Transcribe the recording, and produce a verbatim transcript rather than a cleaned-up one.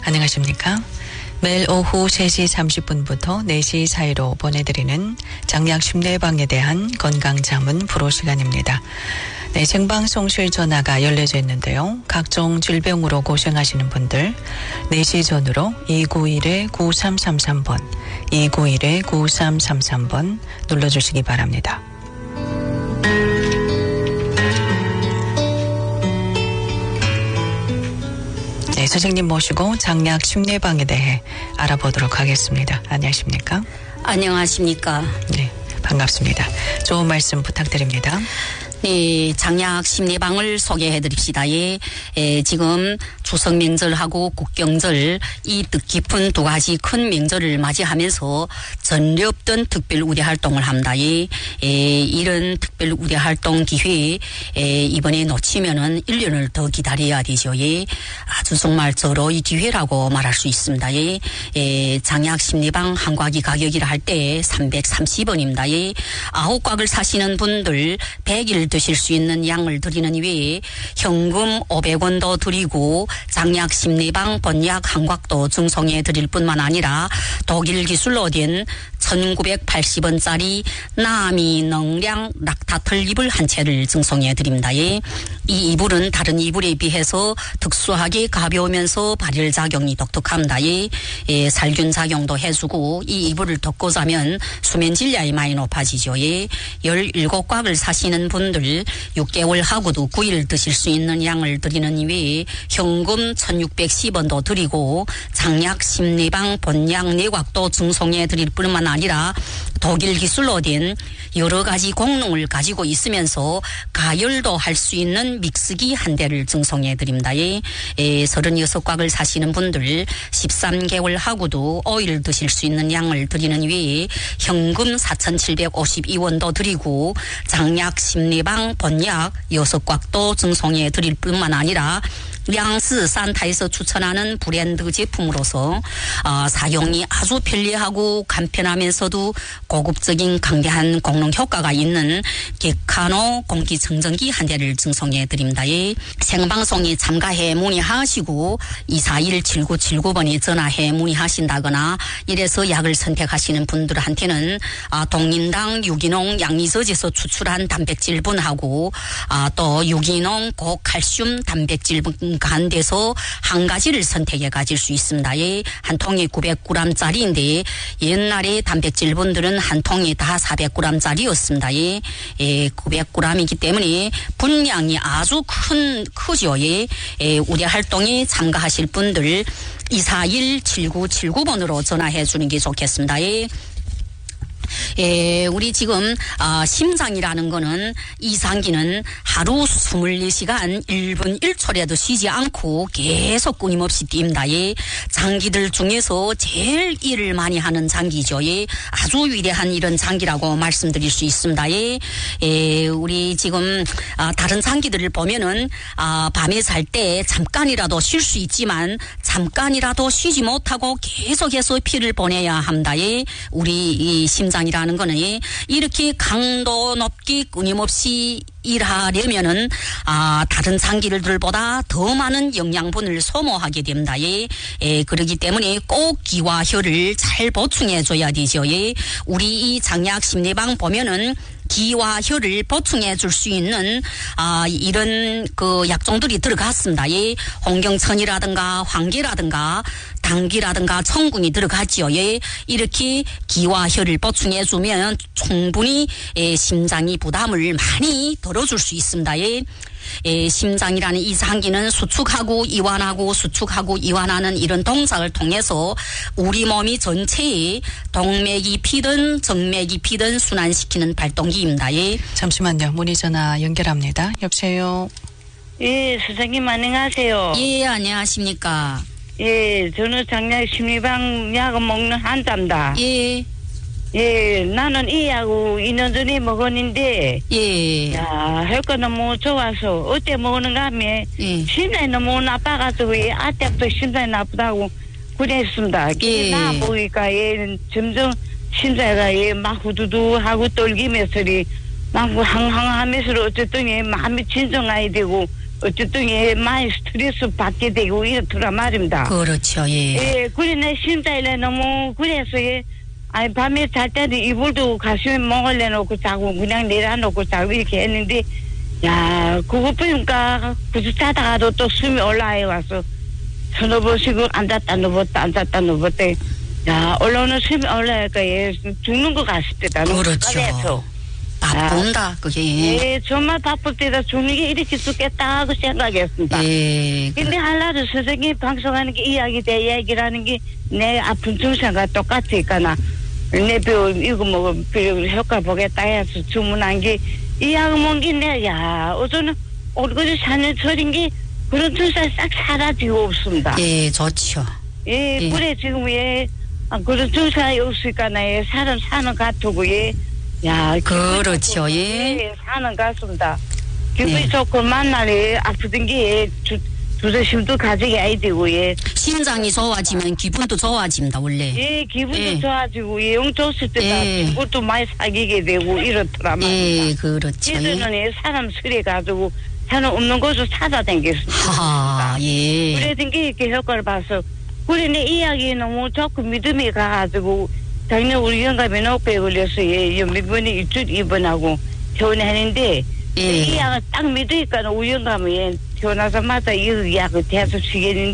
안녕하십니까? 매일 오후 세 시 삼십 분부터 네 시 사이로 보내드리는 장약 심내방에 대한 건강자문 프로 시간입니다. 네, 생방송실 전화가 열려져 있는데요. 각종 질병으로 고생하시는 분들 네 시 전으로 이구일 구삼삼삼 번, 이구일 구삼삼삼 번 눌러주시기 바랍니다. 네, 선생님 모시고 장약 심내방에 대해 알아보도록 하겠습니다. 안녕하십니까? 안녕하십니까? 네, 반갑습니다. 좋은 말씀 부탁드립니다. 네, 장약 심내방을 소개해 드립시다. 예, 예, 지금 추석 명절하고 국경절 이 뜻깊은 두 가지 큰 명절을 맞이하면서 전례 없던 특별 우대 활동을 합니다. 예, 예, 이런 특별 우대 활동 기회에 예, 이번에 놓치면은 일 년을 더 기다려야 되죠. 예, 아주 정말 절호의 기회라고 말할 수 있습니다. 예, 예, 장약 심내방 한 곽이 가격이라 할 때 삼백삼십 원입니다. 예, 아홉 곽을 사시는 분들 백 일 드실 수 있는 양을 드리는 외에 현금 오백 원도 드리고 장약 심내방 본약 한 곽도 증송해 드릴 뿐만 아니라 독일 기술로 된 천구백팔십 원짜리 나미 능량 락타틀 이불 한 채를 증송해 드립니다. 예. 이 이불은 다른 이불에 비해서 특수하게 가벼우면서 발열 작용이 독특합니다. 예. 예, 살균 작용도 해주고 이 이불을 덮고 자면 수면 질량이 많이 높아지죠. 예. 열일곱 곽을 사시는 분들 육 개월 하고도 구 일 드실 수 있는 양을 드리는 외에 현금 천육백십 원도 드리고 장약 심내방 본약 네 곽도 증송해 드릴 뿐만 아니라 독일 기술로 된 여러 가지功能을 가지고 있으면서 가열도 할 수 있는 믹스기 한 대를 증송해 드립니다. 예, 예, 서른여섯 곽을 사시는 분들 십삼 개월 하고도 오 일 드실 수 있는 양을 드리는 외에 현금 사천칠백오십이 원도 드리고 장약 심내방 본약 여섯 곽도 증송해 드릴 뿐만 아니라 량스 산타에서 추천하는 브랜드 제품으로서 어, 사용이 아주 편리하고 간편하면서도 고급적인 강대한功能 효과가 있는 게카노 공기청정기 한 대를 증송해 드립니다. 예. 생방송에 참가해 문의하시고 이사일 칠구칠구 번에 전화해 문의하신다거나 이래서 약을 선택하시는 분들한테는 아, 동린당 유기농 양리저지에서 추출한 단백질분하고 아, 또 유기농 고칼슘 단백질분 간데서 한 가지를 선택해 가질 수 있습니다. 예, 한 통에 구백 그램짜리인데 옛날에 단백질분들은 한 통에 다 사백 그램짜리였습니다. 예, 예, 구백 그램이기 때문에 분량이 아주 큰 크죠. 예, 예, 우리 활동에 참가하실 분들 이사일 칠구칠구 번으로 전화해 주는 게 좋겠습니다. 예. 예, 우리 지금 아, 심장이라는 거는 이상기는 하루 이십사 시간 일 분 일 초라도 쉬지 않고 계속 끊임없이 뜁니다. 예, 장기들 중에서 제일 일을 많이 하는 장기죠. 예, 아주 위대한 이런 장기라고 말씀드릴 수 있습니다. 예, 예, 우리 지금 아, 다른 장기들을 보면은 아, 밤에 잘 때 잠깐이라도 쉴 수 있지만 잠깐이라도 쉬지 못하고 계속해서 피를 보내야 합니다. 예, 우리 이 심장 이라는 거는 이렇게 강도 높게 끊임없이 일하려면은 아 다른 장기들보다 더 많은 영양분을 소모하게 됩니다. 예, 예 그렇기 때문에 꼭 기와 혈을 잘 보충해 줘야 되죠. 예, 우리 이 장약 심내방 보면은 기와 혈을 보충해 줄 수 있는 아 이런 그 약종들이 들어갔습니다. 예, 홍경천이라든가 황계라든가 당귀라든가 청군이 들어가지요. 예, 이렇게 기와 혈을 보충해 주면 충분히 예, 심장이 부담을 많이 덜어줄 수 있습니다. 예. 예, 심장이라는 이 장기는 수축하고 이완하고 수축하고 이완하는 이런 동작을 통해서 우리 몸이 전체에 동맥이 피든 정맥이 피든 순환시키는 발동기입니다. 예. 잠시만요. 문의 전화 연결합니다. 여보세요. 예, 선생님 안녕하세요. 예, 안녕하십니까. 예, 저는 장약 심리방 약을 먹는 환자입니다. 예. 예, 나는 이 약을 이 년 전에 먹었는데, 예. 야, 효과 너무 좋아서, 어때 먹는가 하면, 예. 심장이 너무 나빠가지고, 아때부터 심장이 나쁘다고 그랬습니다. 예. 나 보니까, 예, 점점 심장이 예, 막 후두두하고 떨기면서, 막 항항하면서 어쨌든 예, 마음이 진정해야 되고, 어쨌든 예 많이 스트레스 받게 되고 이렇더라 말입니다. 그렇죠. 예. 예, 그래 내 심장이 너무 그래서 예, 아니 밤에 잘 때도 이불도 가슴에 멍을 내놓고 자고 그냥 내려놓고 자고 이렇게 했는데 야 그거 보니까 그저 자다가도 또 숨이 올라와 와서 서너 번 쉬고 앉았다 누웠다 앉았다 누웠다 야 올라오는 숨이 올라니까 예 죽는 것 같습니다. 그렇죠. 바쁜다 그게. 예, 정말 바쁠 때다 죽는 게 이렇게 죽겠다 하고 생각했습니다. 예. 근데 하나도 선생님이 방송하는 게 이야기 대 이야기라는 게 내 아픈 증상과 똑같으니까나 내 병 이거 뭐 병 효과 보겠다 해서 주문한 게 이야기 먹은 게 내야 어쩌면 얼굴이 사는 철인 게 그런 증상이 싹 사라지고 없습니다. 예, 좋죠. 예, 예. 그래 지금 예 아, 그런 증상이 없으니까 나 사람 사는 것 같고 예. 야, 그렇죠. 예. 예, 사는 것 같습니다. 기분이 네. 좋고 만날에 아프던 게 주, 주저심도 가지게 아이 되고 예. 심장이 좋아지면 기분도 좋아집니다 원래. 예, 기분도 예. 좋아지고 예, 영 좋을 때다 예. 친구도 많이 사귀게 되고 이렇더라 말입니다. 예, 그렇죠. 예. 이들은 예, 사람 쓰레 가지고 사람 없는 곳을 찾아다녔습니다. 하하, 예. 그래 된게 이렇게 효과를 봐서 그래 내 이야기 너무 좋고 믿음이 가가지고 작년에 우리 영감이 노폐 걸려서 예, 이번에 일주일 입원하고 퇴원했는데 예. 이 약을 딱 믿으니까 우리 영감이 예, 태어나자마자 이 약을 대서 시겠는데